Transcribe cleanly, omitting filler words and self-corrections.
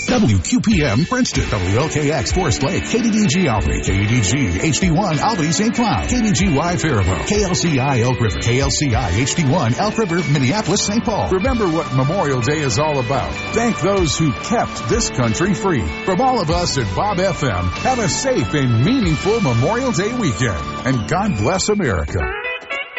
WQPM Princeton, WLKX Forest Lake, KDDG Albany, KDDG HD1 Albany St. Cloud, KDGY Faribault, KLCI Elk River, KLCI HD1 Elk River, Minneapolis, St. Paul. Remember what Memorial Day is all about. Thank those who kept this country free. From all of us at Bob FM, have a safe and meaningful Memorial Day weekend. And God bless America.